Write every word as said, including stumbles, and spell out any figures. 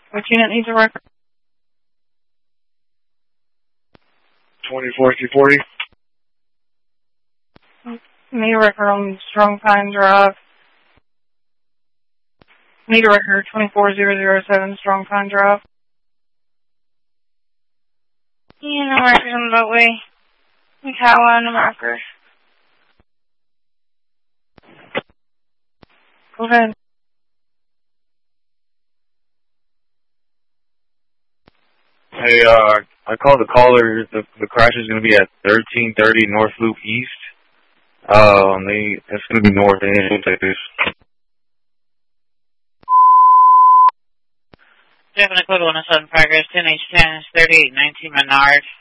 Which unit needs a record? twenty-four two forty. Need a record on Strong Pine Drive. Need a record twenty-four thousand seven Strong Pine Drive. Yeah, no markers on the boatway. We have one, no markers. Go ahead. Hey, uh, I called the caller. The, the crash is going to be at thirteen thirty North Loop East. Um, they, it's going to be north and it'll take this. Driving equivalent of Southern Progress, ten H ten, thirty-eight nineteen Menard.